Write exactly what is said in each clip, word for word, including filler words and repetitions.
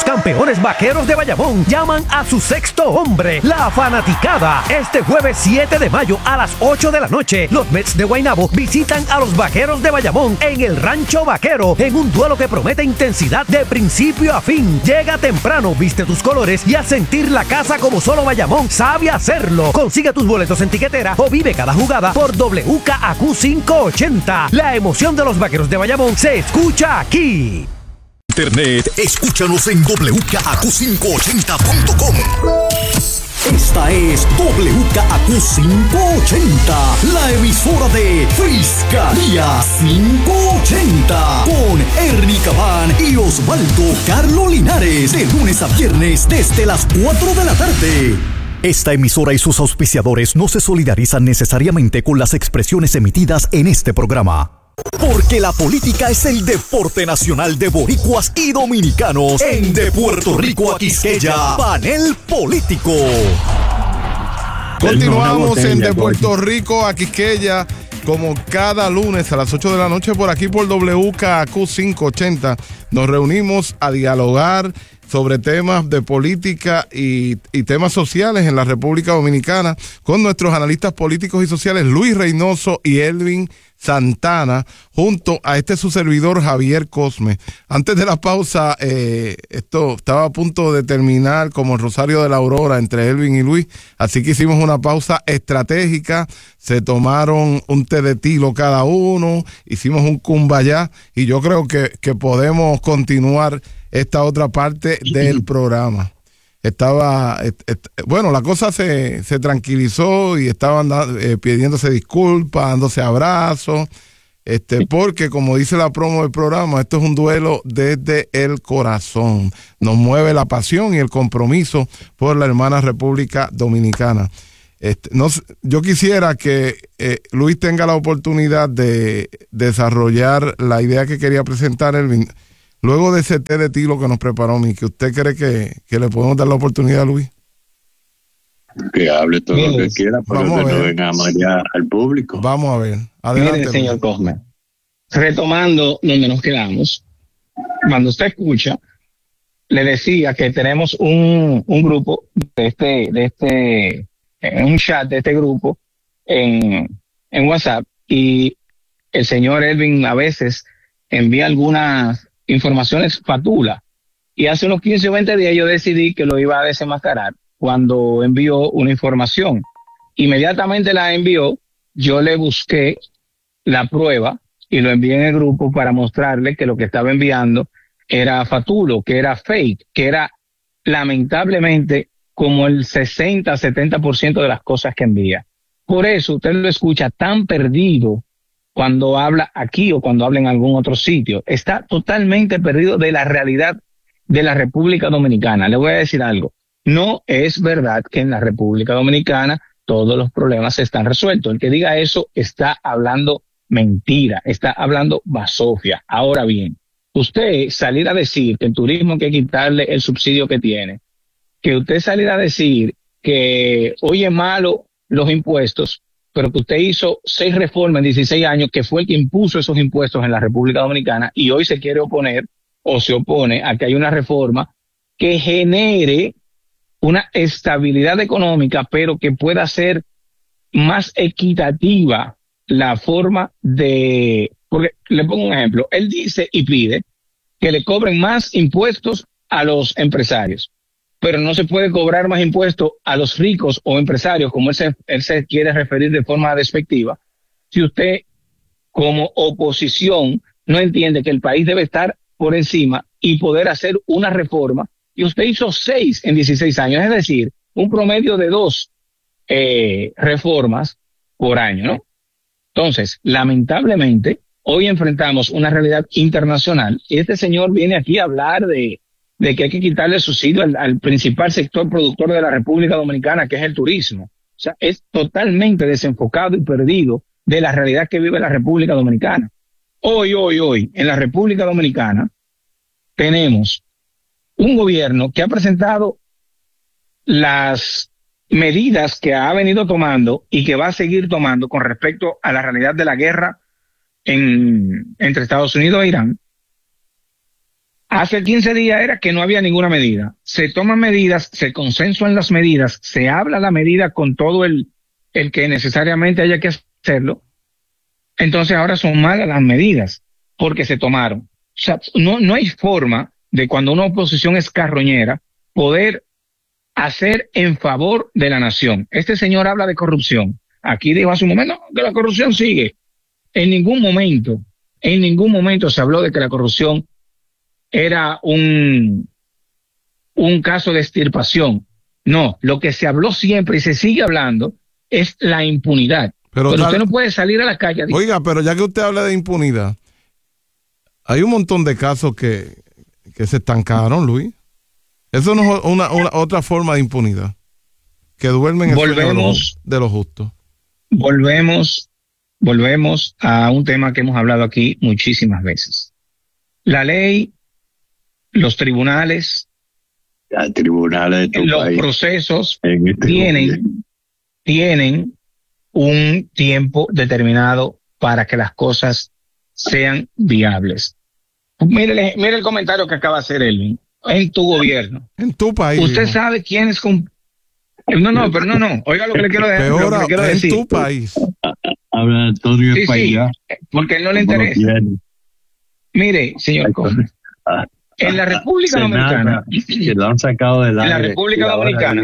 campeones vaqueros de Bayamón llaman a su sexto hombre, la fanaticada. Este jueves siete de mayo a las ocho de la noche, los Mets de Guaynabo visitan a los vaqueros de Bayamón en el Rancho Vaquero, en un duelo que promete intensidad de principio a fin. Llega temprano, viste tus colores y a sentir la casa como solo Bayamón sabe hacerlo. Consigue tus boletos en tiquetera o vive cada jugada por W K A Q quinientos ochenta. La emoción de los vaqueros de Bayamón se escucha aquí. Internet, escúchanos en W K A Q quinientos ochenta punto com. Esta es W K A Q quinientos ochenta, la emisora de Fiscalía quinientos ochenta, con Ernie Cabán y Osvaldo Carlo Linares, de lunes a viernes desde las cuatro de la tarde. Esta emisora y sus auspiciadores no se solidarizan necesariamente con las expresiones emitidas en este programa. Porque la política es el deporte nacional de boricuas y dominicanos. En De Puerto Rico a Quisqueya, Panel Político. Continuamos en De Puerto Rico a Quisqueya, como cada lunes a las ocho de la noche por aquí por W K A Q quinientos ochenta. Nos reunimos a dialogar sobre temas de política y, y temas sociales en la República Dominicana con nuestros analistas políticos y sociales Luis Reynoso y Elvin Santana, junto a este su servidor Javier Cosme. Antes de la pausa, eh, esto estaba a punto de terminar como el Rosario de la Aurora entre Elvin y Luis, así que hicimos una pausa estratégica, se tomaron un té de tilo cada uno, hicimos un cumbayá y yo creo que, que podemos continuar esta otra parte del programa. Estaba, et, et, bueno, la cosa se, se tranquilizó y estaban eh, pidiéndose disculpas, dándose abrazos, este, porque como dice la promo del programa, esto es un duelo desde el corazón. Nos mueve la pasión y el compromiso por la hermana República Dominicana. Este, no, yo quisiera que eh, Luis tenga la oportunidad de desarrollar la idea que quería presentar Elvin. Luego de ese té de tilo que nos preparó Miki, ¿usted cree que, que le podemos dar la oportunidad a Luis? Que hable todo Bien, lo que quiera, pero que no venga a marear al público. Vamos a ver. Adelante. Mire, señor Cosme, retomando donde nos quedamos, cuando usted escucha, le decía que tenemos un, un grupo de este, de este, un chat de este grupo en, en WhatsApp, y el señor Elvin a veces envía algunas informaciones fatula, y hace unos quince o veinte días yo decidí que lo iba a desenmascarar cuando envió una información. Inmediatamente la envió, yo le busqué la prueba y lo envié en el grupo para mostrarle que lo que estaba enviando era fatulo, que era fake, que era lamentablemente como el sesenta a setenta por ciento de las cosas que envía. Por eso usted lo escucha tan perdido cuando habla aquí o cuando habla en algún otro sitio. Está totalmente perdido de la realidad de la República Dominicana. Le voy a decir algo. No es verdad que en la República Dominicana todos los problemas están resueltos. El que diga eso está hablando mentira, está hablando basofia. Ahora bien, usted salir a decir que el turismo hay que quitarle el subsidio que tiene, que usted salir a decir que hoy es malo los impuestos, pero que usted hizo seis reformas en dieciséis años, que fue el que impuso esos impuestos en la República Dominicana, y hoy se quiere oponer o se opone a que haya una reforma que genere una estabilidad económica, pero que pueda ser más equitativa la forma de... Porque le pongo un ejemplo. Él dice y pide que le cobren más impuestos a los empresarios, pero no se puede cobrar más impuestos a los ricos o empresarios, como él se, él se quiere referir de forma despectiva, si usted como oposición no entiende que el país debe estar por encima y poder hacer una reforma, y usted hizo seis en dieciséis años, es decir, un promedio de dos eh, reformas por año, ¿no? Entonces, lamentablemente, hoy enfrentamos una realidad internacional y este señor viene aquí a hablar de de que hay que quitarle subsidio al, al principal sector productor de la República Dominicana, que es el turismo. O sea, es totalmente desenfocado y perdido de la realidad que vive la República Dominicana. Hoy, hoy, hoy, en la República Dominicana, tenemos un gobierno que ha presentado las medidas que ha venido tomando y que va a seguir tomando con respecto a la realidad de la guerra en, entre Estados Unidos e Irán, Hace quince días era que no había ninguna medida. Se toman medidas, se consensuan las medidas, se habla la medida con todo el, el que necesariamente haya que hacerlo. Entonces ahora son malas las medidas porque se tomaron. O sea, no, no hay forma de cuando una oposición es carroñera poder hacer en favor de la nación. Este señor habla de corrupción. Aquí dijo hace un momento no, que la corrupción sigue. En ningún momento, en ningún momento se habló de que la corrupción era un, un caso de extirpación. No, lo que se habló siempre y se sigue hablando es la impunidad. Pero, pero usted no puede salir a la calle. Oiga, pero ya que usted habla de impunidad, hay un montón de casos que, que se estancaron, Luis. Eso no es una, una otra forma de impunidad. Que duermen en el sueño de los, de los justos. Volvemos, volvemos a un tema que hemos hablado aquí muchísimas veces. La ley, los tribunales, los tribunales de tu los país, procesos este tienen, tienen un tiempo determinado para que las cosas sean viables. Mire, mire el comentario que acaba de hacer Elvin. En tu gobierno. En tu país. Usted hijo. sabe quién es... Comp- no, no, pero no, no. Oiga lo que le quiero, de- Peor, lo que le quiero en decir. En tu país. Habla Antonio sí, sí, porque él no le interesa. Mire, señor Come, en la República Dominicana, que lo han sacado del en la aire, República Dominicana,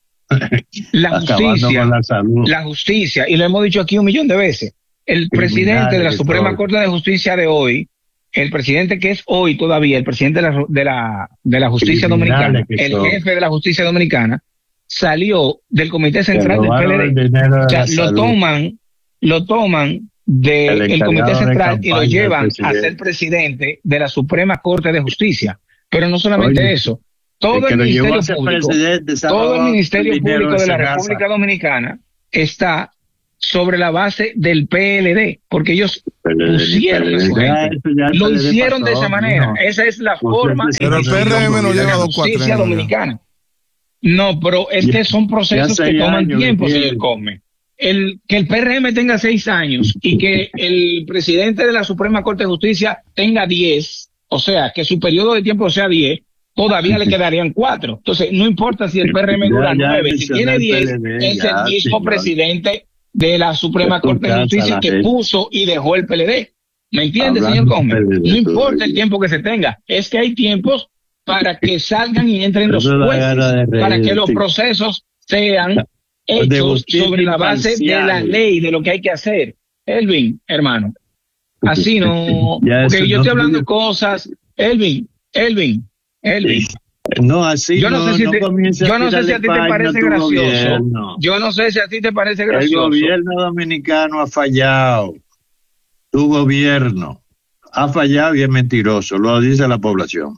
la justicia, la, salud. la justicia, y lo hemos dicho aquí un millón de veces, el presidente de la Suprema Corte de Justicia de hoy, el presidente que es hoy todavía, el presidente de la, de la, de la justicia dominicana, el son. jefe de la justicia dominicana, salió del Comité Central del P L D. O sea, lo toman, lo toman del de Comité Central de y lo llevan a ser presidente de la Suprema Corte de Justicia. Pero no solamente Oye, eso, todo el, el Ministerio Público, todo el Ministerio Público de la República Dominicana está sobre la base del P L D, porque ellos pusieron a su gente, lo hicieron de esa manera, esa es la forma. Pero el P R M no lleva dos justicia dominicana. No, pero es que son procesos que toman tiempo, señor Come. El, que el P R M tenga seis años y que el presidente de la Suprema Corte de Justicia tenga diez, o sea, que su periodo de tiempo sea diez, todavía le quedarían cuatro. Entonces, no importa si el P R M dura nueve, si tiene diez, es el mismo presidente de la Suprema Corte de Justicia que puso y dejó el P L D. ¿Me entiende, señor Come? No importa el tiempo que se tenga, es que hay tiempos para que salgan y entren los jueces, para que los procesos sean hechos sobre la base de la ley, de lo que hay que hacer. Elvin, hermano, así no, porque yo estoy hablando cosas, Elvin, Elvin, Elvin. No, así yo no, no, sé si no te, yo no sé si a ti te parece gracioso. Gobierno. Yo no sé si a ti te parece gracioso. El gobierno dominicano ha fallado. Tu gobierno ha fallado y es mentiroso, lo dice la población.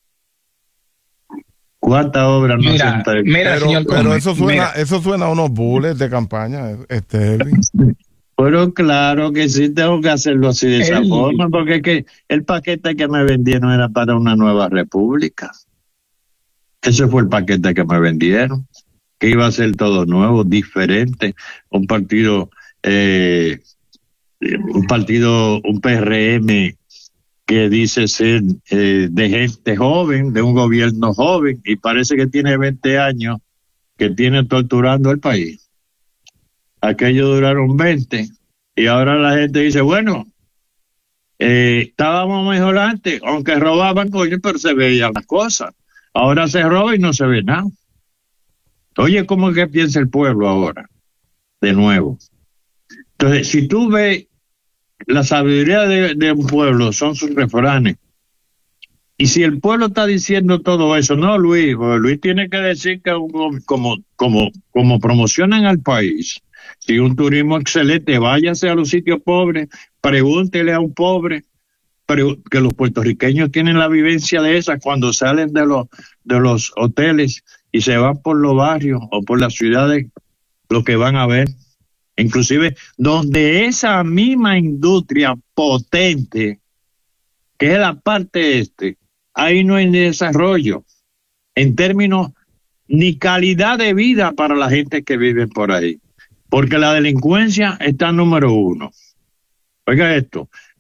¿Cuántas obras no mira, se entregan? Mira, pero, señor pero Come, eso suena, mira. eso suena a unos bullets de campaña, este Elvin. Pero claro que sí tengo que hacerlo así de esa el... forma, porque es que el paquete que me vendieron era para una nueva república. Ese fue el paquete que me vendieron, que iba a ser todo nuevo, diferente, un partido, eh, un partido, un P R M que dice ser eh, de gente joven, de un gobierno joven, y parece que tiene veinte años, que tiene torturando al país. Aquellos duraron veinte, y ahora la gente dice, bueno, eh, estábamos mejor antes, aunque robaban, coño, pero se veían las cosas. Ahora se roba y no se ve nada. Oye, ¿cómo es que piensa el pueblo ahora? De nuevo. Entonces, si tú ves la sabiduría de, de un pueblo, son sus refranes. Y si el pueblo está diciendo todo eso, no, Luis, Luis tiene que decir que un, como, como, como promocionan al país, si un turismo excelente, váyase a los sitios pobres, pregúntele a un pobre, que los puertorriqueños tienen la vivencia de esa cuando salen de los de los hoteles y se van por los barrios o por las ciudades, lo que van a ver, inclusive donde esa misma industria potente, que es la parte este, ahí no hay desarrollo en términos ni calidad de vida para la gente que vive por ahí, porque la delincuencia está número uno. Oiga esto,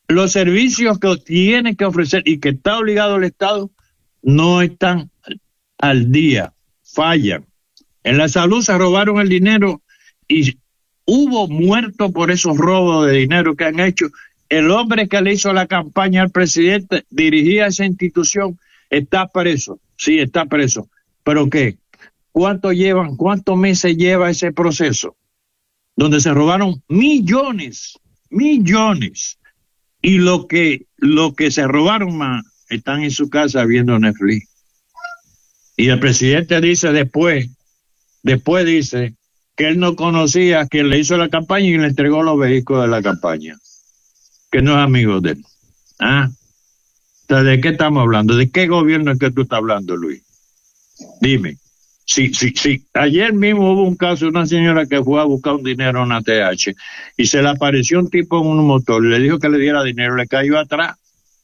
los servicios que tiene que ofrecer y que está obligado el Estado no están al día, fallan. En la salud se robaron el dinero y hubo muertos por esos robos de dinero que han hecho. El hombre que le hizo la campaña al presidente dirigía esa institución, está preso, sí, está preso. ¿Pero qué? ¿Cuánto llevan, cuántos meses lleva ese proceso? Donde se robaron millones, millones. Y lo que, lo que se robaron más, están en su casa viendo Netflix. Y el presidente dice después, después dice que él no conocía a quien le hizo la campaña y le entregó los vehículos de la campaña, que no es amigo de él. ¿Ah? Entonces, ¿de qué estamos hablando? ¿De qué gobierno es que tú estás hablando, Luis? Dime. Sí, sí, sí. Ayer mismo hubo un caso de una señora que fue a buscar un dinero en una T H y se le apareció un tipo en un motor, le dijo que le diera dinero, le cayó atrás.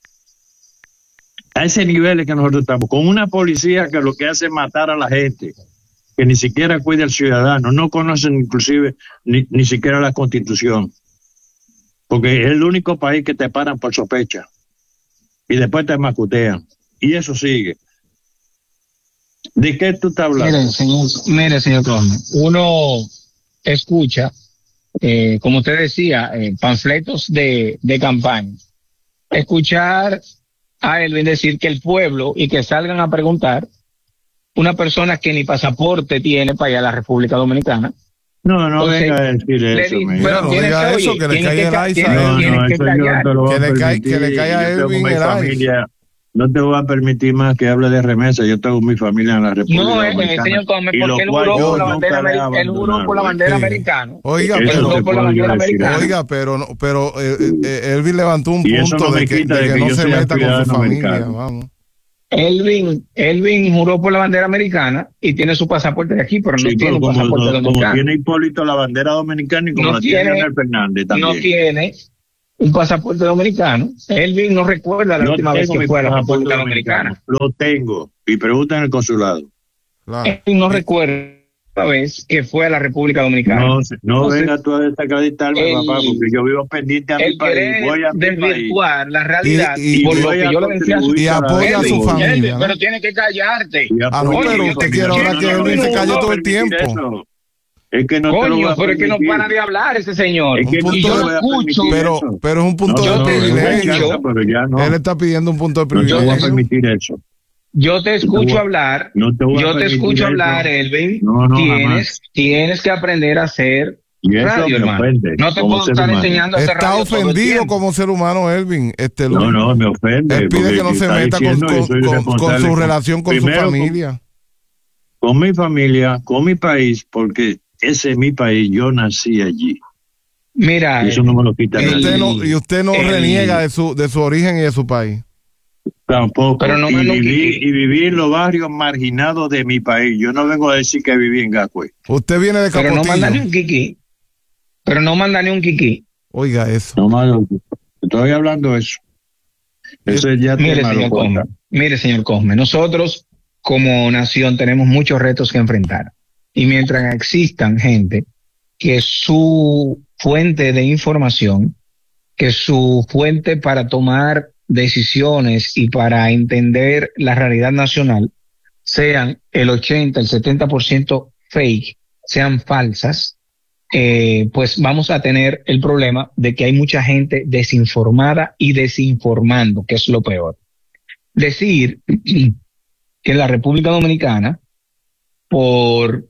A ese nivel es que nosotros estamos, con una policía que lo que hace es matar a la gente, que ni siquiera cuida al ciudadano, no conocen inclusive ni, ni siquiera la Constitución, porque es el único país que te paran por sospecha y después te macutean, y eso sigue. ¿De qué tú estás hablando? Mire, señor, mire, señor Cosme, uno escucha, eh, como usted decía, eh, panfletos de, de campaña. Escuchar a Elvin decir que el pueblo y que salgan a preguntar una persona que ni pasaporte tiene para ir a la República Dominicana. No, no Entonces, venga a decir le eso. di- me- pero no tiene diga que, eso, oye, que le tiene caiga el ca- ice tiene- a él. No, tiene no, que eso yo callar. te lo voy Que a le cae- que le permitir. caiga a Yo tengo Elvin mi el familia, no te voy a permitir más que hable de remesa. Yo tengo mi familia en la República No, eh, Dominicana. señor Come, y porque lo él cual juró yo por la nunca bandera le he americana. Él juró por la abandonado. bandera Sí. americana. Oiga, Él Eso pero, juró te por la puedo yo bandera decir. americana. oiga, pero, no- pero eh, eh, Elvin levantó un Y eso punto no me de que, quita de de que que no yo se sea meta con su ciudadano familia, americano. vamos. Elvin, Elvin juró por la bandera americana y tiene su pasaporte de aquí, pero no Sí, tiene pero un como, pasaporte como dominicano. tiene Hipólito la bandera dominicana y como No la tiene tiene- Leonel Fernández también. No tiene un pasaporte dominicano. Elvin no recuerda la Yo última vez tengo que mi fue a la pasaporte República dominicano. Dominicana. Lo tengo. Y pregunta en el consulado. Claro. Elvin no recuerda la vez que fue a la República Dominicana. No, se- no Entonces, venga tú a desacreditarme, el- papá, porque yo vivo pendiente a mi Él país. quiere Voy a mi país. desvirtuar la realidad Y- y- por y lo voy que a yo le decía a su Y apoya a su Elvin, familia, Elvin, ¿no? pero tiene que callarte. Y Ah, no, apoyo pero a mi usted familia. quiere ahora No, que no, Elvin no, se no, calle no, todo el permitir tiempo. eso. Es que no te lo voy Coño, a pero es que no permitir. para de hablar ese señor. Es que Un no y punto yo te de- lo voy a escucho. permitir Pero, eso. pero es un punto No, yo de no, te no, privilegio. escucho. pero ya no. Él está pidiendo un punto de No te voy a privilegio. permitir eso. Yo te escucho voy a- hablar, no te voy a yo te permitir escucho eso. hablar, Elvin. No, no, tienes, jamás. tienes que aprender a hacer Y eso radio, me hermano. ofende No te como puedo ser estar humano. enseñando a hacer Está radio todo el ofendido tiempo. como ser humano, Elvin. Este, No, Luis. no, me ofende. Él pide porque que no se está meta con, diciendo que con- soy con- con responsable su relación con primero, su familia. Con, con mi familia, con mi país, porque ese es mi país, yo nací allí. Mira, Y eso no me lo quita Y el- usted nadie. no, y usted no el- reniega de su, de su origen y de su país. Tampoco. Pero no me y, lo viví, quite. y viví en los barrios marginados de mi país. Yo no vengo a decir que viví en Gacue. Usted viene de pero no manda ni Capotillo. un kiki. Pero no manda ni un kiki. Oiga eso. No más, estoy hablando de eso. Eso ya Mire, tema lo señor cuenta. Cosme, mire, señor Cosme, nosotros como nación tenemos muchos retos que enfrentar. Y mientras existan gente que su fuente de información, que su fuente para tomar decisiones y para entender la realidad nacional sean el ochenta, el setenta por ciento fake, sean falsas, eh, pues vamos a tener el problema de que hay mucha gente desinformada y desinformando, que es lo peor. Decir que en la República Dominicana, por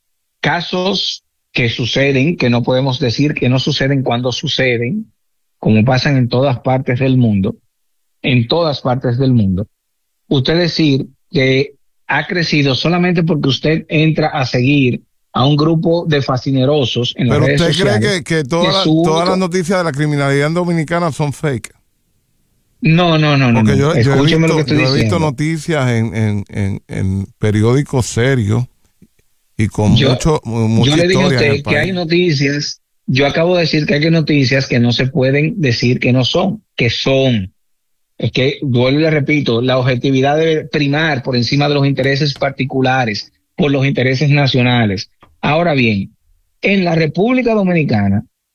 casos que suceden, que no podemos decir que no suceden cuando suceden, como pasan en todas partes del mundo, en todas partes del mundo, usted decir que ha crecido solamente porque usted entra a seguir a un grupo de fascinerosos en las Pero redes usted cree sociales. que, que todas que las- su todas único- las noticias de la criminalidad dominicana son fake. No, no, no, no. Porque no. yo, yo he Escúcheme visto, lo que estoy yo he visto diciendo. noticias en, en, en, en periódicos serios y con Yo- mucho, mu- mucha Yo le dije a historia en usted el que hay país. noticias, yo acabo de decir que hay noticias que no se pueden decir que no son, que son. Es que, vuelvo y le repito, la objetividad debe primar por encima de los intereses particulares, por los intereses nacionales. Ahora bien, en la República Dominicana,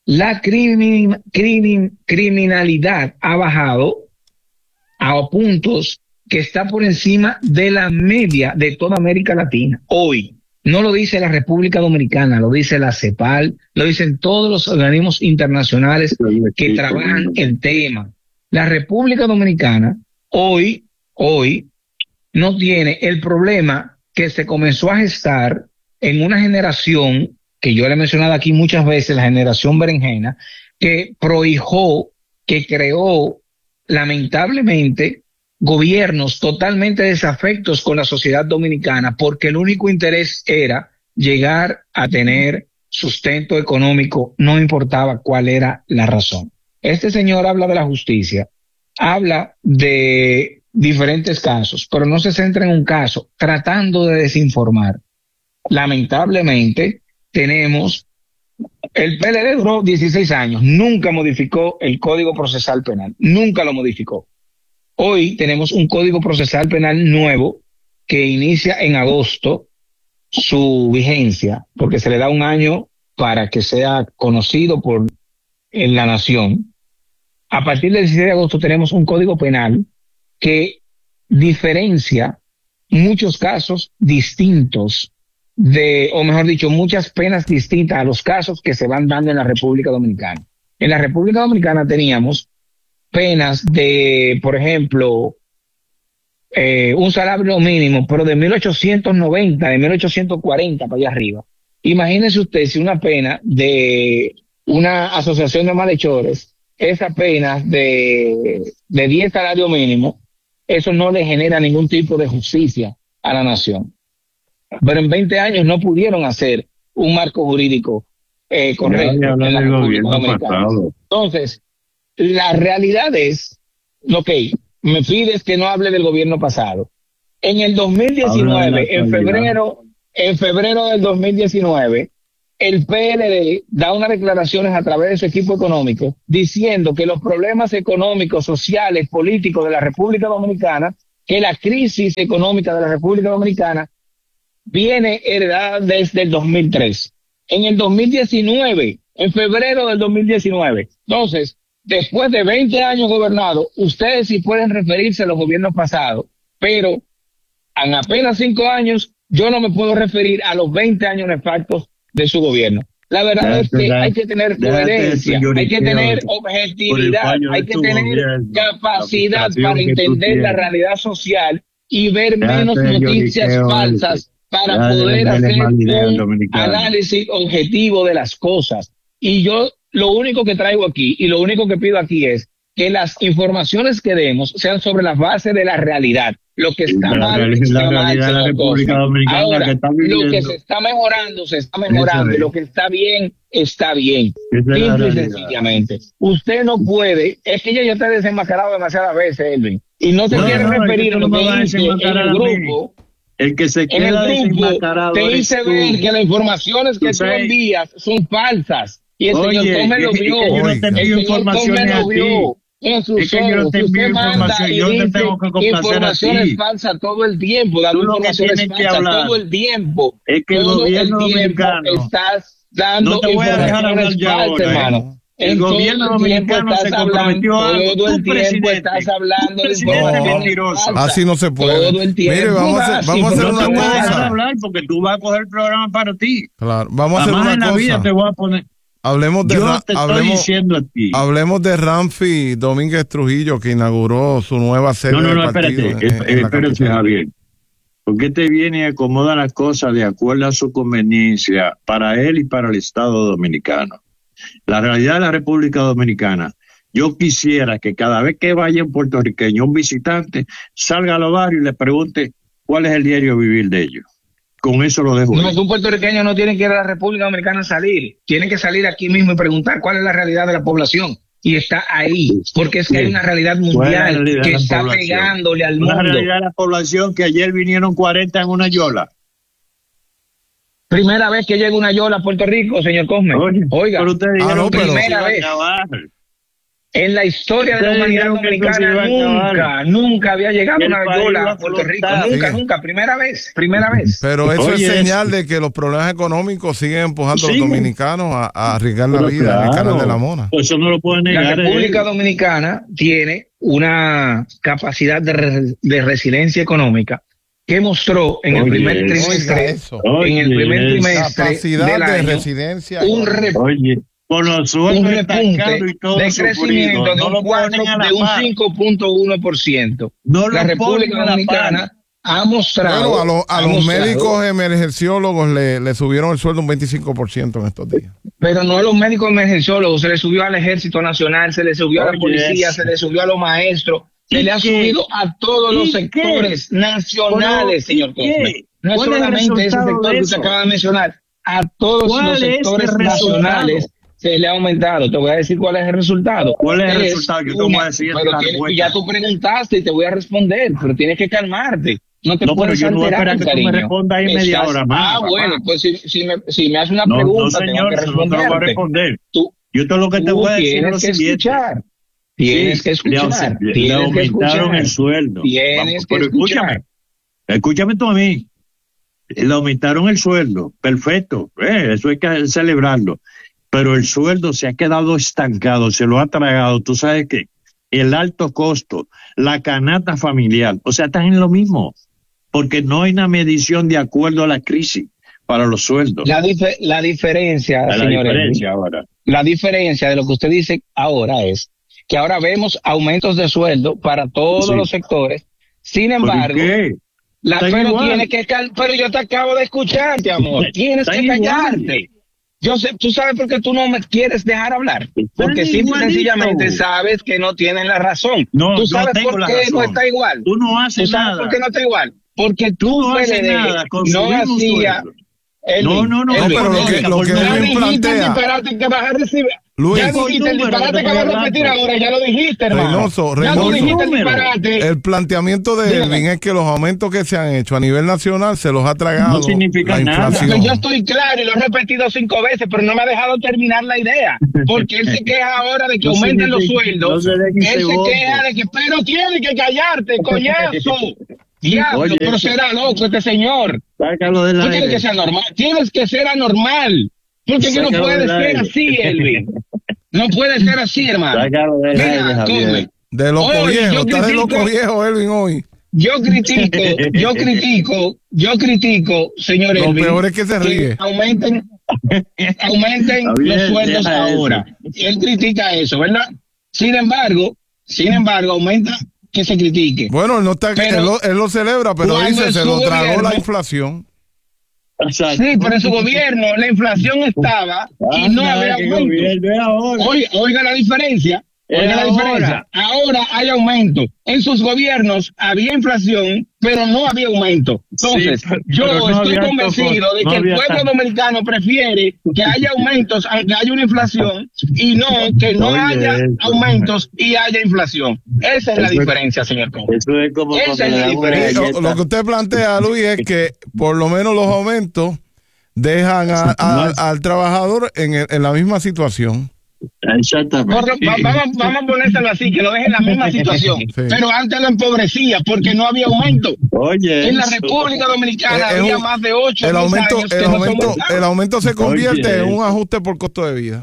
la crimin, crimin, criminalidad ha bajado a puntos que está por encima de la media de toda América Latina. Hoy, no lo dice la República Dominicana, lo dice la CEPAL, lo dicen todos los organismos internacionales que trabajan el tema. La República Dominicana hoy, hoy, no tiene el problema que se comenzó a gestar en una generación que yo le he mencionado aquí muchas veces, la generación berenjena, que prohijó, que creó lamentablemente gobiernos totalmente desafectos con la sociedad dominicana, porque el único interés era llegar a tener sustento económico, no importaba cuál era la razón. Este señor habla de la justicia, habla de diferentes casos, pero no se centra en un caso, tratando de desinformar. Lamentablemente, tenemos, el P L D duró dieciséis años, nunca modificó el Código Procesal Penal, nunca lo modificó. Hoy tenemos un Código Procesal Penal nuevo que inicia en agosto su vigencia, porque se le da un año para que sea conocido por en la nación. A partir del dieciséis de agosto tenemos un Código Penal que diferencia muchos casos distintos de, o mejor dicho, muchas penas distintas a los casos que se van dando en la República Dominicana. En la República Dominicana teníamos penas de, por ejemplo, eh, un salario mínimo, pero de mil ochocientos noventa, de mil ochocientos cuarenta para allá arriba. Imagínese usted si una pena de una asociación de malhechores, esa pena de, de diez salarios mínimos, eso no le genera ningún tipo de justicia a la nación. Pero en veinte años no pudieron hacer un marco jurídico eh, correcto en la República Dominicana. Entonces, la realidad es, ok, me pides que no hable del gobierno pasado. En el dos mil diecinueve, en febrero, en febrero del dos mil diecinueve, el P L D da unas declaraciones a través de su equipo económico diciendo que los problemas económicos, sociales, políticos de la República Dominicana, que la crisis económica de la República Dominicana viene heredada desde el dos mil tres. En el dos mil diecinueve, en febrero del dos mil diecinueve. Entonces, después de veinte años gobernados, ustedes sí pueden referirse a los gobiernos pasados, pero en apenas cinco años, yo no me puedo referir a los veinte años nefastos de su gobierno. La verdad es que hay que tener coherencia, hay que tener objetividad, hay que tener capacidad para entender la realidad social y ver menos noticias falsas para poder hacer un análisis objetivo de las cosas. Y yo lo único que traigo aquí y lo único que pido aquí es que las informaciones que demos sean sobre la base de la realidad. Lo que está mal, está mal. Ahora, lo que se está mejorando, se está mejorando. Y lo que está bien, está bien. Simple y sencillamente. Usted no puede, es que ya yo te he desenmascarado demasiadas veces, Elvin, y no se no, quiere no, referir a lo que dice en el grupo. El que se queda desenmascarado te hice ver que las informaciones que tú envías son falsas. Y el Oye, señor Come lo vio. Yo no te envío informaciones a ti. En sus es que yo no te envío información, yo te tengo que complacer informaciones a ti. Falsas todo el tiempo, dando informaciones falsas todo el tiempo. Es que todo el gobierno el dominicano estás dando no te voy a dejar hablar ya ahora, hermano. El en gobierno dominicano se comprometió a algo. Todo el tiempo estás hablando de informaciones así no se puede. Todo el tiempo. Mire, vamos a hacer, vamos a hacer no una te voy cosa. A dejar hablar porque tú vas a coger el programa para ti. Claro, vamos a hacer Además, una en cosa. la vida te voy a poner. Hablemos de, Yo Ra te estoy hablemos, diciendo a ti. hablemos de Ramfi Domínguez Trujillo, que inauguró su nueva sede no, no, no, de partido. espérate, en, en espérate, Javier. Porque te viene y acomoda las cosas de acuerdo a su conveniencia para él y para el Estado dominicano. La realidad de la República Dominicana, yo quisiera que cada vez que vaya un puertorriqueño, un visitante, salga a los barrios y le pregunte cuál es el diario vivir de ellos. Con eso lo dejo. No, un puertorriqueño no tiene que ir a la República Dominicana a salir. Tiene que salir aquí mismo y preguntar cuál es la realidad de la población. Y está ahí, porque es que sí. Hay una realidad mundial realidad que está población? pegándole al mundo. La realidad de la población que ayer vinieron cuarenta en una yola. Primera vez que llega una yola a Puerto Rico, señor Cosme. Oye, Oiga, pero usted ah, no, pero primera vez. En la historia de la humanidad dominicana nunca, nunca había llegado una yola a Puerto Rico. Nunca, sí. nunca. Primera vez, primera vez. Pero eso Oye, es señal de que los problemas económicos siguen empujando sí. a los dominicanos a, a arriesgar la Pero vida claro, en el canal de la Mona. Pues eso no lo puede negar. La República eh. Dominicana tiene una capacidad de, re, de resiliencia económica que mostró en Oye, el primer trimestre, oye, en el primer trimestre capacidad del de año, residencia. un rep Oye, con los un repunte y todo de crecimiento sufrido, de no un, lo cuatro, de un cinco punto uno por ciento. No la República Dominicana ha mostrado... Bueno, a, lo, a ha los mostrado, médicos emergenciólogos le, le subieron el sueldo un veinticinco por ciento en estos días. Pero no a los médicos emergenciólogos, se le subió al Ejército Nacional, se le subió Oye, a la policía, eso. se le subió a los maestros, se le ha qué? subido a todos los sectores qué? nacionales, señor Cosme. No es solamente ese sector que usted acaba de mencionar, a todos los sectores nacionales se le ha aumentado. Te voy a decir cuál es el resultado. ¿Cuál es el es resultado? Yo te una, voy a decir. Pero tiene, ya tú preguntaste y te voy a responder, pero tienes que calmarte. No te no, puedes pero yo no voy a alterar, esperar que tú cariño. me respondas ahí Estás, media hora más. Ah, papá. bueno, pues si, si, me, si me haces una no, pregunta, no, señor, tengo que no te lo voy a responderte. responder. Tú, yo te lo que te tú voy a decir es tienes lo que siguiente. escuchar. Tienes Sí, que escuchar. Le, tienes le aumentaron que escuchar. el sueldo. Tienes Vamos, que pero escuchar. escúchame. Escúchame tú a mí. Le aumentaron el sueldo. Perfecto. Eh, eso hay que celebrarlo. Pero el sueldo se ha quedado estancado, se lo ha tragado. ¿Tú sabes qué? El alto costo, la canasta familiar. O sea, están en lo mismo. Porque no hay una medición de acuerdo a la crisis para los sueldos. La, dif- la diferencia, la señores. diferencia ahora. La diferencia de lo que usted dice ahora es que ahora vemos aumentos de sueldo para todos Sí. los sectores. Sin embargo, ¿Qué? la, Está pero igual. tiene que cal- pero yo te acabo de escucharte, amor. Tienes Está que igual. callarte. Yo sé, tú sabes por qué tú no me quieres dejar hablar. Porque Está simple y igualito. sencillamente sabes que no tienes la razón. No, tú no sabes tengo por la qué razón. no está igual. Tú no ¿Tú haces sabes nada. por qué no está igual? Porque tú, Tú no haces P L D, nada con no subir un hacía. sueldo. Elvin, No, no, no, Elvin, no, pero lo que- Elvin, lo que ya Elvin dijiste plantea- el disparate que vas a recibir. Luis, Ya dijiste el número, disparate te que vas a estoy repetir hablando. ahora, ya lo dijiste, hermano. Reynoso, ya tú Reynoso. dijiste el Número. disparate. El planteamiento de Dígame. Elvin es que los aumentos que se han hecho a nivel nacional se los ha tragado No significa la nada. inflación. Pues yo estoy claro y lo he repetido cinco veces, pero no me ha dejado terminar la idea. Porque él se queja ahora de que No aumenten los significa- sueldos. no se dejen él ese se voto. queja de que, pero tiene que callarte, coñazo. Diablo, Oye, pero será loco este señor. Sácalo del Tú tienes aire. que ser normal. Tienes que ser anormal. Porque que no Sácalo puede del ser aire. así, Elvin. No puede ser así, hermano. Sácalo del Mira, aire, Javier. come. De loco Oye, viejo, yo está de loco critico- viejo Elvin hoy. Yo critico, yo critico, yo critico, señor Lo Elvin, peor es que se ríe. aumenten, aumenten Está bien, los sueldos deja eso. ahora. Él critica eso, ¿verdad? Sin embargo, sin embargo, aumenta que se critique. Bueno, él, no está, Pero- él, lo, él lo celebra, pero Cuando dice en se su lo tragó gobierno- la inflación. Exacto. Sí, pero en su gobierno la inflación estaba y no Anda, había que aumento. gobierno es ahora. Oiga, oiga la diferencia. Oiga Es la ahora. diferencia. Ahora hay aumento. En sus gobiernos había inflación, pero no había aumento. Entonces, Sí, pero- yo pero no estoy había convencido tampoco- de no que el había pueblo tan- dominicano prefiere que haya aumentos aunque haya una inflación y no que no Oye, haya eso. aumentos y haya inflación. Esa es la Eso es- diferencia, señor Conde. Eso es como Esa cuando es le la dan una diferencia. Lo, galleta. lo que usted plantea, Luis, es que por lo menos los aumentos dejan a- a- al trabajador en, el- en la misma situación. Exactamente. Corre- va- vamos, vamos a ponérselo así, que lo deje en la misma situación. Sí. Pero antes lo empobrecía porque no había aumento. Oye, En la eso. República Dominicana Eh, es había un- más de ocho El aumento, años el que no se aumento, aumentaba. el aumento se convierte Oye. en un ajuste por costo de vida.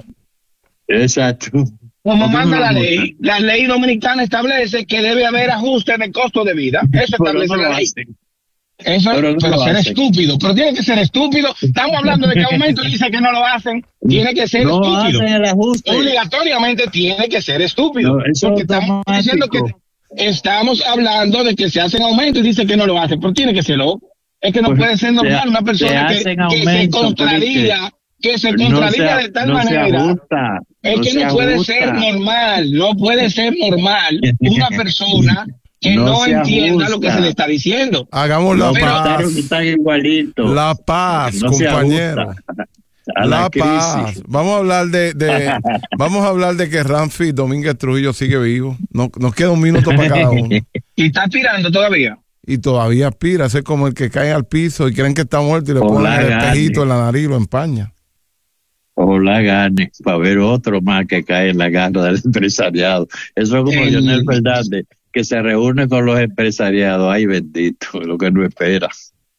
Exacto. Como ¿Por qué manda no la lo ley, multan? la ley dominicana establece que debe haber ajuste de costo de vida. Eso Pero establece no la lo ley. hacen. Eso, Pero pero, no lo ser hacen. estúpido, pero tiene que ser estúpido. Estamos hablando de que aumento y dice que no lo hacen. Tiene que ser No estúpido. hacen el ajuste. Obligatoriamente tiene que ser estúpido. No, eso porque es estamos diciendo que automático. estamos hablando de que se hacen aumentos y dice que no lo hacen, pero tiene que ser loco. Es que no Pues, puede ser normal se- una persona se que, hacen que se aumentos, contradiga, que se No contradiga se- de tal no se manera. ajusta, Es no que se no puede ajusta. ser normal, no puede ser normal una persona que No no, se entienda lo que ajusta. se le está diciendo. Hagamos la Los Pero- paz. comentarios están igualitos. La paz, No se compañero. ajusta a La, la, paz. crisis. Vamos a hablar de, de vamos a hablar de que Ramfi Domínguez Trujillo sigue vivo. No, nos queda un minuto para cada uno. Y está tirando todavía. Y todavía aspira a ser como el que cae al piso y creen que está muerto y le Con ponen la el gana. espejito en la nariz y lo empaña. Ojalá gane, para ver otro más que cae en la garra del empresariado. Eso es como El- Leonel Fernández, que se reúne con los empresariados. Ay, bendito, lo que no espera.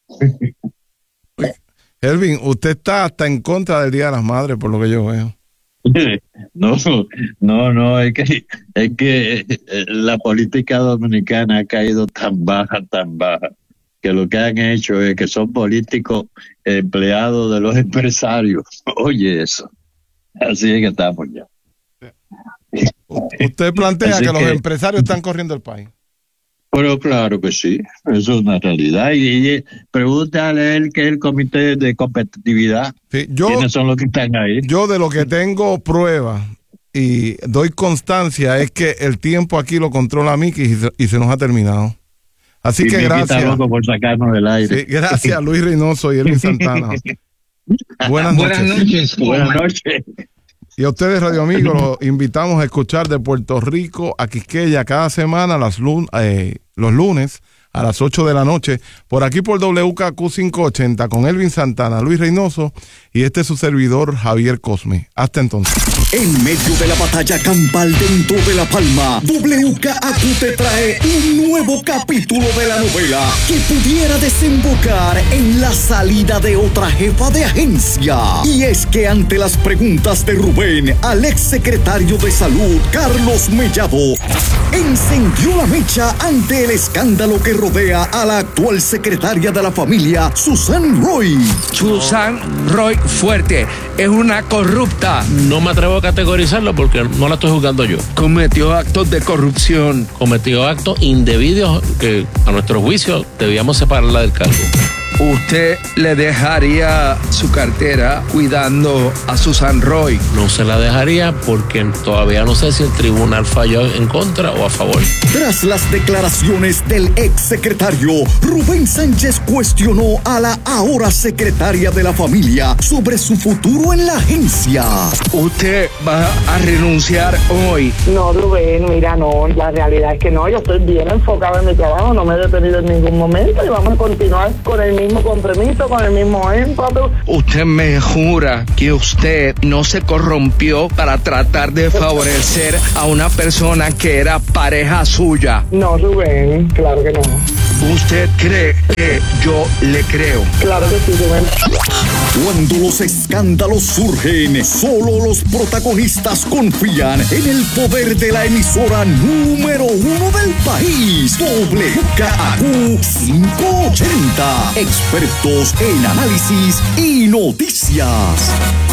Elvin, usted está hasta en contra del Día de las Madres, por lo que yo veo. No, no, no, es que, es que eh, la política dominicana ha caído tan baja, tan baja, que lo que han hecho es que son políticos empleados de los empresarios. Oye eso. Así es que estamos ya. Usted plantea Así que, los que- empresarios están corriendo el país. Pero claro que sí, eso es una realidad. Y, y pregúntale a él que es el comité de competitividad. Sí, yo, ¿Quiénes son los que están ahí? yo de lo que tengo prueba y doy constancia es que el tiempo aquí lo controla Miki y se, y se nos ha terminado. Así Y que Miki está gracias. loco por sacarnos del aire. Sí, gracias Luis Reynoso y Elvin Santana. Buenas noches. Buenas noches. Buenas noches. Y a ustedes, Radio Amigos, los invitamos a escuchar de Puerto Rico a Quisqueya cada semana las lun eh, los lunes a las ocho de la noche, por aquí por W K Q quinientos ochenta con Elvin Santana, Luis Reynoso y este es su servidor Javier Cosme. Hasta entonces. En medio de la batalla campal dentro de La Palma, W K A Q te trae un nuevo capítulo de la novela que pudiera desembocar en la salida de otra jefa de agencia. Y es que ante las preguntas de Rubén al ex secretario de Salud, Carlos Mellado, encendió la mecha ante el escándalo que rodea a la actual secretaria de la familia, Susan Roy. Susan Roy Fuerte es una corrupta. No me atrevo a categorizarlo porque no la estoy juzgando yo. Cometió actos de corrupción. Cometió actos indebidos que a nuestro juicio debíamos separarla del cargo. ¿Usted le dejaría su cartera cuidando a Susan Roy? No se la dejaría porque todavía no sé si el tribunal falló en contra o a favor. Tras las declaraciones del ex secretario, Rubén Sánchez cuestionó a la ahora secretaria de la familia sobre su futuro en la agencia. ¿Usted va a renunciar hoy? No, Rubén, mira, no, la realidad es que no, yo estoy bien enfocado en mi trabajo, no me he detenido en ningún momento y vamos a continuar con el mismo compromiso, con el mismo énfasis. ¿Usted me jura que usted no se corrompió para tratar de favorecer a una persona que era pareja suya? No, Rubén, claro que no. ¿Usted cree que yo le creo? Claro que sí, Rubén. Cuando los escándalos surgen, solo los protagonistas confían en el poder de la emisora número uno del país, W K A Q quinientos ochenta. Expertos en análisis y noticias.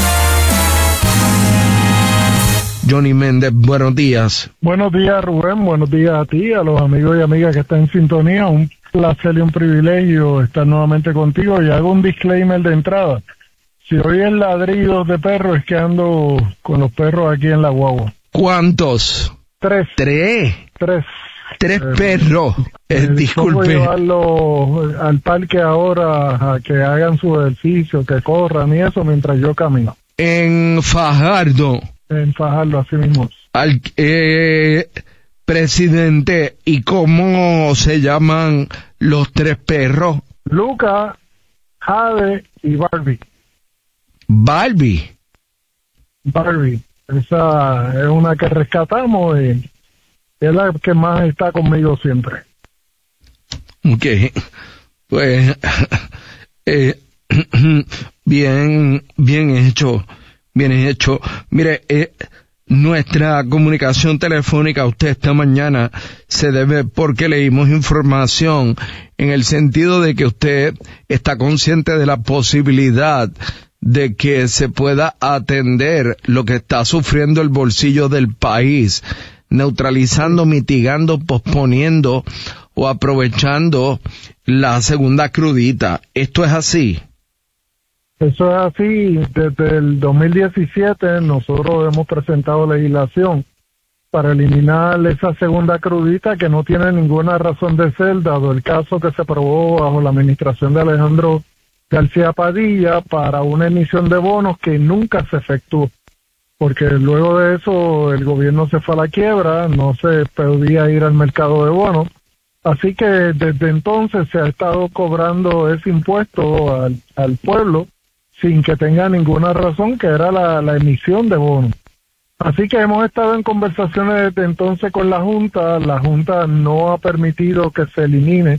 Johnny Méndez, buenos días. Buenos días, Rubén. Buenos días a ti, a los amigos y amigas que están en sintonía. Un placer y un privilegio estar nuevamente contigo. Y hago un disclaimer de entrada. Si oyen ladridos de perros, es que ando con los perros aquí en la guagua. ¿Cuántos? Tres. Tres. Tres. Tres Eh, perros. Eh, Eh, disculpe. ¿Cómo llevarlos al parque ahora a que hagan su ejercicio, que corran y eso mientras yo camino? En Fajardo, En Fajardo, así mismo. al, eh, presidente, ¿y cómo se llaman los tres perros? Luca, Jade y Barbie. Barbie. Barbie. Esa es una que rescatamos y es la que más está conmigo siempre. Ok. Pues, eh, bien, bien hecho, bien hecho. Mire, eh, nuestra comunicación telefónica a usted esta mañana se debe porque leímos información en el sentido de que usted está consciente de la posibilidad de que se pueda atender lo que está sufriendo el bolsillo del país, neutralizando, mitigando, posponiendo o aprovechando la segunda crudita. ¿Esto es así? Eso es así. Desde el dos mil diecisiete nosotros hemos presentado legislación para eliminar esa segunda crudita que no tiene ninguna razón de ser, dado el caso que se probó bajo la administración de Alejandro García Padilla para una emisión de bonos que nunca se efectuó, porque luego de eso el gobierno se fue a la quiebra, no se podía ir al mercado de bonos, así que desde entonces se ha estado cobrando ese impuesto al, al pueblo sin que tenga ninguna razón, que era la, la emisión de bonos. Así que hemos estado en conversaciones desde entonces con la Junta. La Junta no ha permitido que se elimine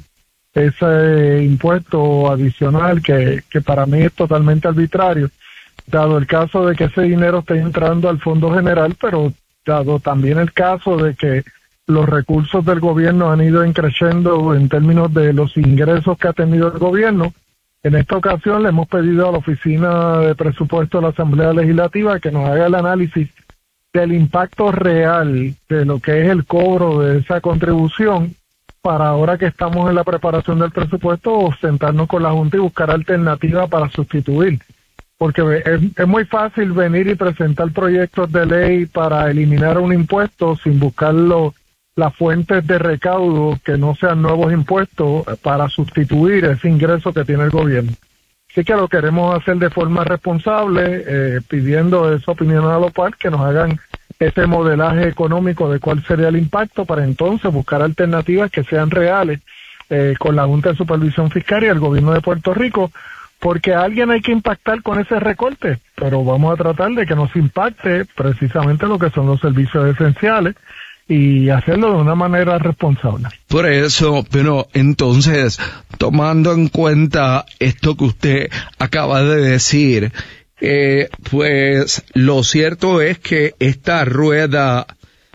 ese impuesto adicional que, que para mí es totalmente arbitrario, dado el caso de que ese dinero esté entrando al Fondo General, pero dado también el caso de que los recursos del gobierno han ido creciendo en términos de los ingresos que ha tenido el gobierno. En esta ocasión le hemos pedido a la Oficina de Presupuesto de la Asamblea Legislativa que nos haga el análisis del impacto real de lo que es el cobro de esa contribución, para ahora que estamos en la preparación del presupuesto, sentarnos con la Junta y buscar alternativas para sustituir. Porque es, es muy fácil venir y presentar proyectos de ley para eliminar un impuesto sin buscarlo, las fuentes de recaudo que no sean nuevos impuestos para sustituir ese ingreso que tiene el gobierno. Así que lo queremos hacer de forma responsable, eh, pidiendo esa opinión a la OPAL, que nos hagan ese modelaje económico de cuál sería el impacto, para entonces buscar alternativas que sean reales eh, con la Junta de Supervisión Fiscal y el gobierno de Puerto Rico, porque a alguien hay que impactar con ese recorte, pero vamos a tratar de que nos impacte precisamente lo que son los servicios esenciales y hacerlo de una manera responsable. Por eso, pero entonces, tomando en cuenta esto que usted acaba de decir, eh, pues lo cierto es que esta rueda,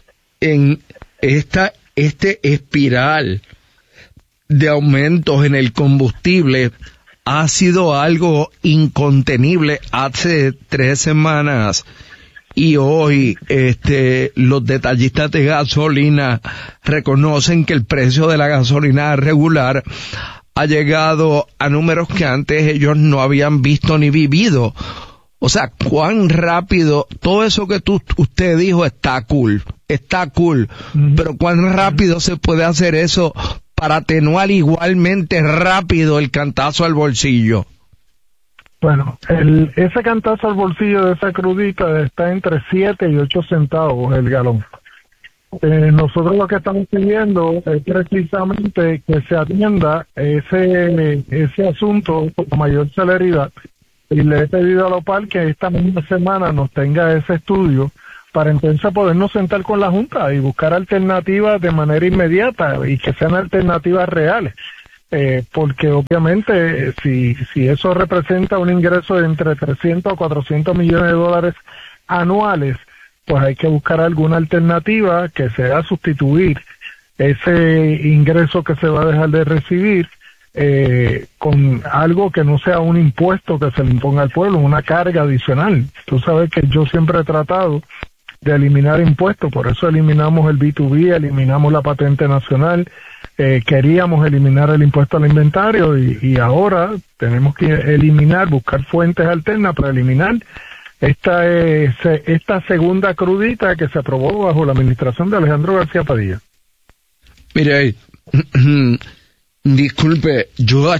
en esta, este espiral de aumentos en el combustible ha sido algo incontenible hace tres semanas. Y hoy, este, los detallistas de gasolina reconocen que el precio de la gasolina regular ha llegado a números que antes ellos no habían visto ni vivido. O sea, cuán rápido, todo eso que tú, usted dijo está cool, está cool, uh-huh. Pero cuán rápido uh-huh. se puede hacer eso para atenuar igualmente rápido el cantazo al bolsillo. Bueno, el, ese cantazo al bolsillo de esa crudita está entre siete y ocho centavos el galón. Eh, nosotros lo que estamos pidiendo es precisamente que se atienda ese ese asunto con mayor celeridad, y le he pedido a la OPAL que esta misma semana nos tenga ese estudio para entonces podernos sentar con la Junta y buscar alternativas de manera inmediata y que sean alternativas reales. Eh, porque obviamente si si eso representa un ingreso de entre trescientos a cuatrocientos millones de dólares anuales, pues hay que buscar alguna alternativa que sea sustituir ese ingreso que se va a dejar de recibir eh, con algo que no sea un impuesto que se le imponga al pueblo, una carga adicional. Tú sabes que yo siempre he tratado de eliminar impuestos, por eso eliminamos el B dos B, eliminamos la patente nacional, eh, queríamos eliminar el impuesto al inventario y, y ahora tenemos que eliminar, buscar fuentes alternas para eliminar esta, eh, se, esta segunda crudita que se aprobó bajo la administración de Alejandro García Padilla. Mire, disculpe, yo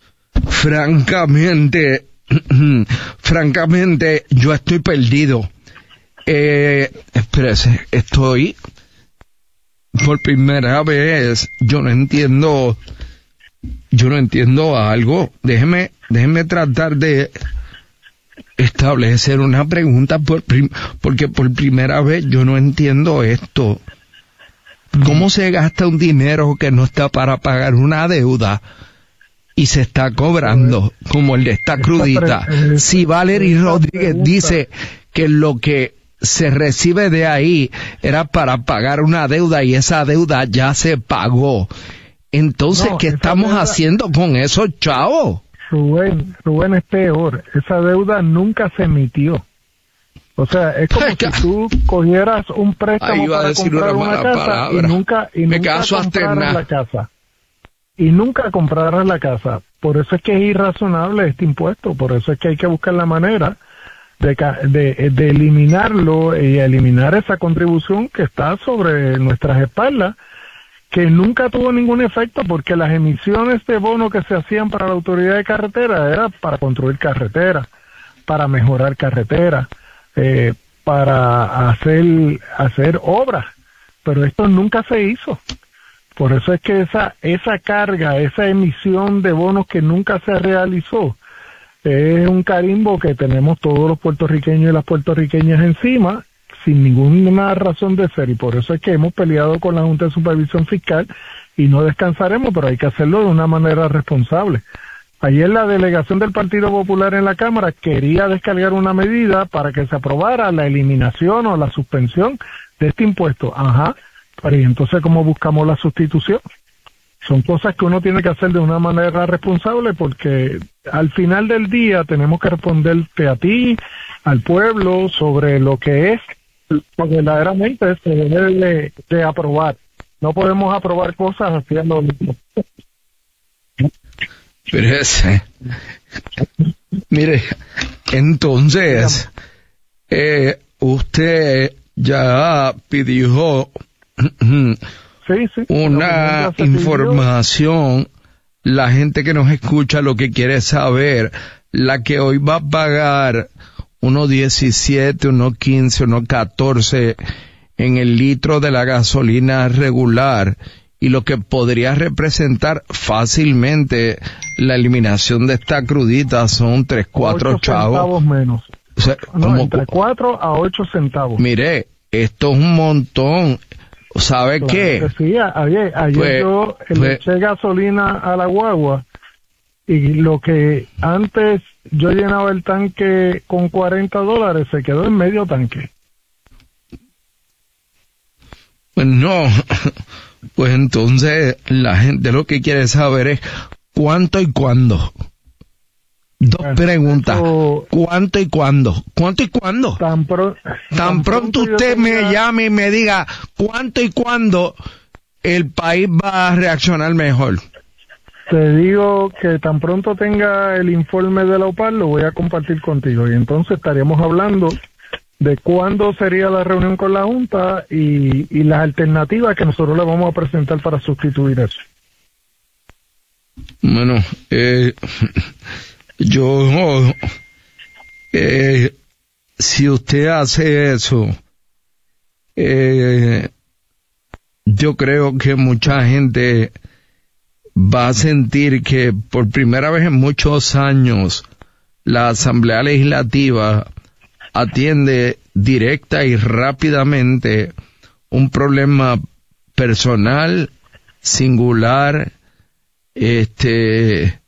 francamente, francamente, yo estoy perdido. Eh, espérese, estoy por primera vez, yo no entiendo, yo no entiendo algo. Déjeme, déjeme tratar de establecer una pregunta por prim, porque por primera vez yo no entiendo esto. ¿Cómo se gasta un dinero que no está para pagar una deuda y se está cobrando como el de esta crudita? Si Valery Rodríguez dice que lo que se recibe de ahí era para pagar una deuda y esa deuda ya se pagó, entonces no, ¿qué estamos deuda, haciendo con esos chavos? Rubén, Rubén es peor, esa deuda nunca se emitió. O sea, es como si tú cogieras un préstamo para comprar una, una casa palabra. y nunca, y Me nunca compraras la casa. Y nunca compraras la casa. Por eso es que es irrazonable este impuesto, por eso es que hay que buscar la manera de, de, de eliminarlo y eliminar esa contribución que está sobre nuestras espaldas, que nunca tuvo ningún efecto porque las emisiones de bonos que se hacían para la autoridad de carretera era para construir carreteras, para mejorar carreteras, eh, para hacer hacer obras, pero esto nunca se hizo. Por eso es que esa esa carga, esa emisión de bonos que nunca se realizó, es un carimbo que tenemos todos los puertorriqueños y las puertorriqueñas encima, sin ninguna razón de ser, y por eso es que hemos peleado con la Junta de Supervisión Fiscal y no descansaremos, pero hay que hacerlo de una manera responsable. Ayer la delegación del Partido Popular en la Cámara quería descargar una medida para que se aprobara la eliminación o la suspensión de este impuesto. Ajá, pero ¿y entonces cómo buscamos la sustitución? Son cosas que uno tiene que hacer de una manera responsable, porque al final del día tenemos que responderte a ti, al pueblo, sobre lo que es, porque verdaderamente se debe de, de aprobar. No podemos aprobar cosas haciendo lo mismo. Pero ese, mire, entonces, eh, usted ya pidió sí, sí, una información. La gente que nos escucha lo que quiere saber, la que hoy va a pagar unos diecisiete, unos quince, unos catorce en el litro de la gasolina regular, y lo que podría representar fácilmente la eliminación de esta crudita son tres, cuatro chavos. Centavos menos. O sea, no, como, entre cuatro a ocho centavos. Mire, esto es un montón. ¿Sabe claro qué? Que sí, ayer, ayer pues, yo pues, le eché gasolina a la guagua, y lo que antes yo llenaba el tanque con cuarenta dólares, se quedó en medio tanque. Pues no, pues entonces la gente lo que quiere saber es cuánto y cuándo. Dos bueno, preguntas. Eso, ¿Cuánto y cuándo? ¿Cuánto y cuándo? Tan, pro, tan, tan pronto, pronto usted tenga... me llame y me diga cuánto y cuándo, el país va a reaccionar mejor. Te digo que tan pronto tenga el informe de la O P A R, lo voy a compartir contigo, y entonces estaríamos hablando de cuándo sería la reunión con la Junta y, y las alternativas que nosotros le vamos a presentar para sustituir eso. Bueno, eh... Yo, eh, si usted hace eso, eh, yo creo que mucha gente va a sentir que por primera vez en muchos años la Asamblea Legislativa atiende directa y rápidamente un problema personal, singular, este,